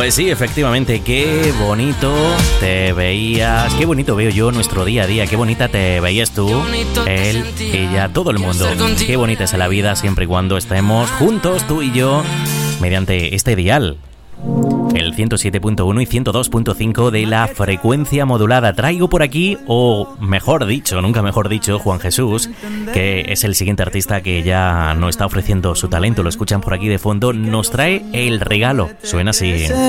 Pues sí, efectivamente, qué bonito te veías, qué bonito veo yo nuestro día a día, qué bonita te veías tú, él, ella, todo el mundo. Qué bonita es la vida siempre y cuando estemos juntos, tú y yo, mediante este dial. El 107.1 y 102.5 de la frecuencia modulada. Traigo por aquí, o mejor dicho, nunca mejor dicho, Juan Jesús, que es el siguiente artista que ya no está ofreciendo su talento, lo escuchan por aquí de fondo, nos trae el regalo. Suena así.